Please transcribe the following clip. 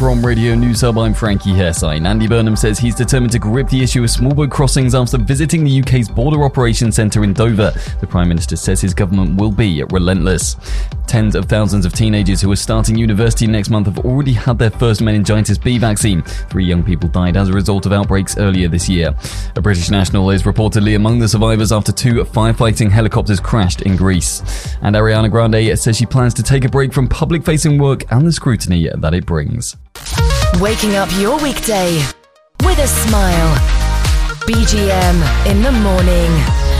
From Radio News Hub, I'm Frankie Hairsine. Andy Burnham says he's determined to grip the issue of small boat crossings after visiting the UK's Border Operations Centre in Dover. The Prime Minister says his government will be relentless. Tens of thousands of teenagers who are starting university next month have already had their first meningitis B vaccine. 3 young people died as a result of outbreaks earlier this year. A British national is reportedly among the survivors after 2 firefighting helicopters crashed in Greece. And Ariana Grande says she plans to take a break from public-facing work and the scrutiny that it brings. Waking up your weekday with a smile. BGM in the morning.